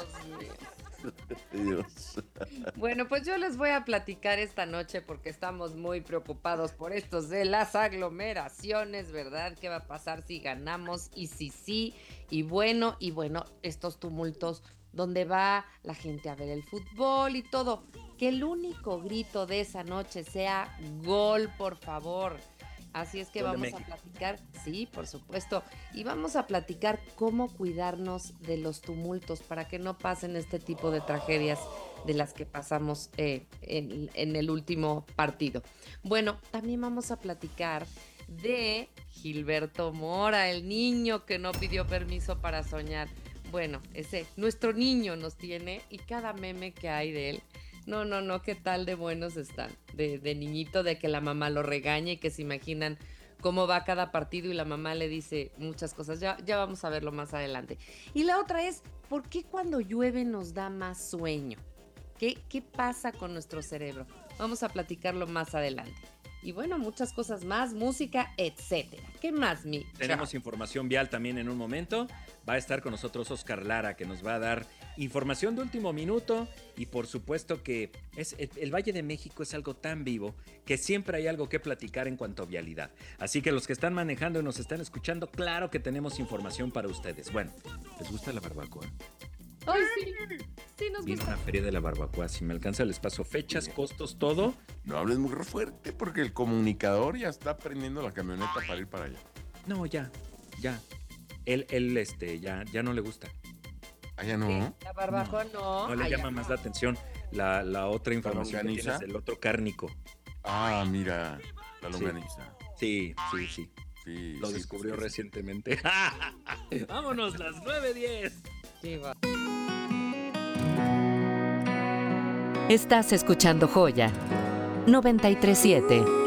mío. Dios. Bueno, pues yo les voy a platicar esta noche porque estamos muy preocupados por estos de las aglomeraciones, ¿verdad? ¿Qué va a pasar si ganamos y si sí? Y bueno, estos tumultos donde va la gente a ver el fútbol y todo. Que el único grito de esa noche sea gol, por favor. Así es que Gol de vamos a México. platicar, sí, por supuesto, y vamos a platicar cómo cuidarnos de los tumultos para que no pasen este tipo de tragedias de las que pasamos en el último partido. Bueno, también vamos a platicar de Gilberto Mora, el niño que no pidió permiso para soñar. Bueno, ese, nuestro niño nos tiene y cada meme que hay de él. No, no, no, qué tal de buenos están. De niñito, de que la mamá lo regaña y que se imaginan cómo va cada partido y la mamá le dice muchas cosas. Ya vamos a verlo más adelante. Y la otra es, ¿por qué cuando llueve nos da más sueño? ¿Qué pasa con nuestro cerebro? Vamos a platicarlo más adelante. Y bueno, muchas cosas más, música, etcétera. ¿Qué más, mi Tenemos chao? información vial también en un momento. Va a estar con nosotros Oscar Lara, que nos va a dar información de último minuto. Y por supuesto que el Valle de México es algo tan vivo que siempre hay algo que platicar en cuanto a vialidad. Así que los que están manejando y nos están escuchando, claro que tenemos información para ustedes. Bueno, ¿les gusta la barbacoa? ¡Ay, sí! Sí, nos Viene gusta. una feria de la barbacoa. Si me alcanza, les paso fechas, costos, todo. No hables muy fuerte porque el comunicador ya está prendiendo la camioneta para ir para allá. No, ya. Él ya no le gusta. Allá no. La barbacoa no. No le Ay, llama ya. más la atención la otra información que longaniza? tienes del otro cárnico. Ah, mira, la Sí. longaniza. Sí. Sí, Lo sí, descubrió pues, recientemente. Vámonos, las 9:10. Sí, va. Estás escuchando Joya 937.